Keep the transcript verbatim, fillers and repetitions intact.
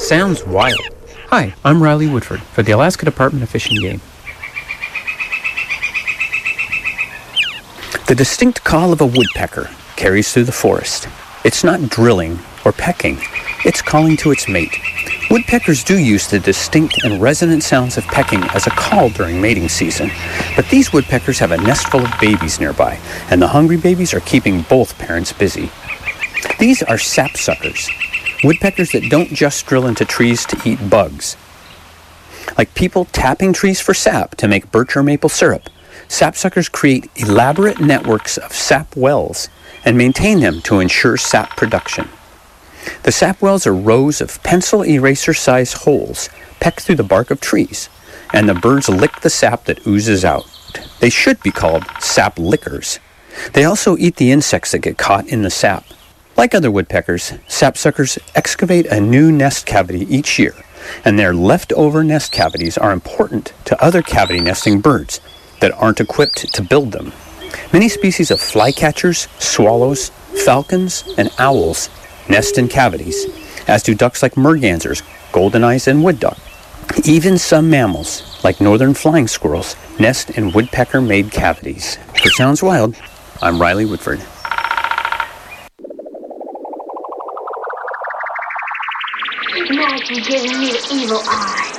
Sounds wild. Hi, I'm Riley Woodford for the Alaska Department of Fish and Game. The distinct call of a woodpecker carries through the forest. It's not drilling or pecking. It's calling to its mate. Woodpeckers do use the distinct and resonant sounds of pecking as a call during mating season, but these woodpeckers have a nest full of babies nearby, and the hungry babies are keeping both parents busy. These are sapsuckers, woodpeckers that don't just drill into trees to eat bugs. Like people tapping trees for sap to make birch or maple syrup, sapsuckers create elaborate networks of sap wells and maintain them to ensure sap production. The sap wells are rows of pencil eraser-sized holes pecked through the bark of trees, and the birds lick the sap that oozes out. They should be called sap lickers. They also eat the insects that get caught in the sap. Like other woodpeckers, sapsuckers excavate a new nest cavity each year, and their leftover nest cavities are important to other cavity nesting birds that aren't equipped to build them. Many species of flycatchers, swallows, falcons, and owls nest in cavities, as do ducks like mergansers, goldeneyes, and wood duck. Even some mammals, like northern flying squirrels, nest in woodpecker-made cavities. For Sounds Wild, I'm Riley Woodford. Maggie giving me the evil eye.